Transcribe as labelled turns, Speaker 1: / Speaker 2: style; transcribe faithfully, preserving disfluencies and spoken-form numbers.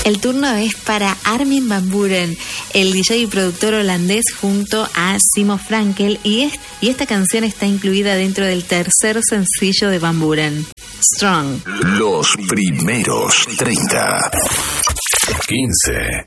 Speaker 1: El turno es para Armin van Buuren, el D J y productor holandés, junto a Simo Frankel, y, es, y esta canción está incluida dentro del tercer sencillo de Van Buuren, Strong.
Speaker 2: Los primeros treinta. quince.